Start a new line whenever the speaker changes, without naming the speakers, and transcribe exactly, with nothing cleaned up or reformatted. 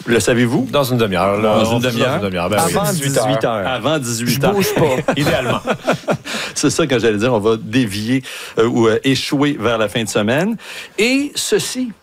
Le savez-vous?
Dans une demi-heure. Là,
Dans une demi-heure?
Dans une demi-heure. Ben oui.
Avant dix-huit heures.
Avant dix-huit heures.
Je bouge pas.
Idéalement.
C'est ça que j'allais dire. On va dévier euh, ou euh, échouer vers la fin de semaine. Et ceci...